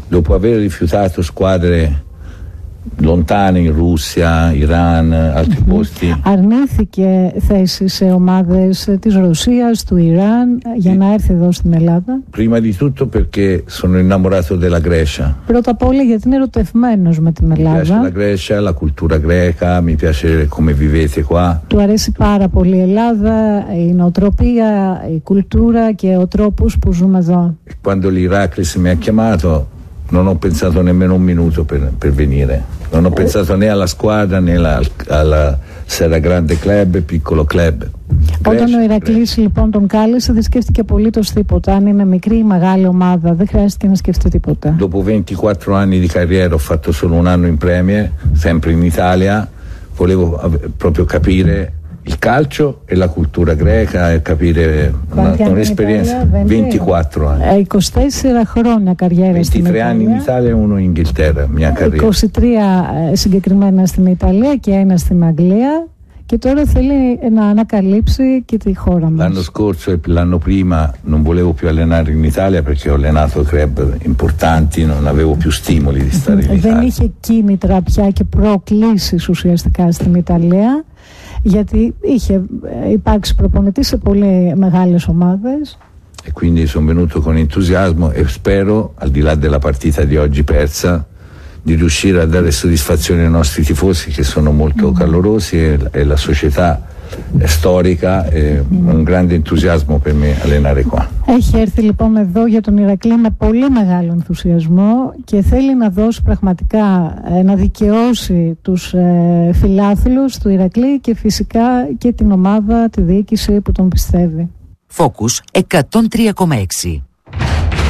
dopo aver rifiutato squadre lontane in Russia, Iran, altri posti. Αρνήθηκε θέσεις σε ομάδες της Ρωσίας, του Ιράν για να έρθει εδώ στην Ελλάδα. Prima di tutto perché sono innamorato della Grecia. Πρώτα απ' όλα γιατί είναι ερωτευμένος με την Ελλάδα. Mi piace la Grecia, la cultura greca, mi piace come vivete qua. Του αρέσει πάρα πολύ η Ελλάδα, η νοοτροπία, η κουλτούρα και ο τρόπος που ζούμε εδώ. Quando l'Iraklis mi ha chiamato non ho pensato nemmeno un minuto per venire. Non ho pensato né alla squadra né alla se era grande club, piccolo club. Όταν ο Ηρακλής λοιπόν τον κάλεσε, δεν σκέφτηκε απολύτως τίποτα. Αν είναι μικρή ή μεγάλη ομάδα, δεν χρειάστηκε να σκεφτεί τίποτα. Dopo 24 anni di carriera ho fatto solo un anno in Premier, sempre in Italia. Volevo proprio capire il calcio e la cultura greca e capire un'esperienza. 24 anni. 24 χρόνια καριέρα στην Ιταλία. 23 anni in Italia e uno in Inghilterra, mia carriera. 23 συγκεκριμένα στην Ιταλία και ένα στην Αγγλία. Και τώρα θέλει να ανακαλύψει και τη χώρα μας. L'anno scorso e l'anno prima non volevo più allenare in Italia perché ho allenato club importanti, non avevo più stimoli di stare in Italia. Δεν είχε κίνητρα πια και προκλήσεις ουσιαστικά στην Ιταλία, γιατί είχε υπάρξει προπονητή σε πολύ μεγάλες ομάδες. E quindi sono venuto con entusiasmo e spero, al di là della partita di oggi persa, di riuscire a dare soddisfazione ai nostri tifosi che sono molto calorosi e la società è storica e un grande entusiasmo per me allenare qua. Έχει έρθει λοιπόν εδώ για τον Ηρακλή με πολύ μεγάλο ενθουσιασμό και θέλει να δώσει πραγματικά, να δικαιώσει τους φιλάθλους του Ηρακλή και φυσικά και την ομάδα, τη διοίκηση που τον πιστεύει. Focus 103,6.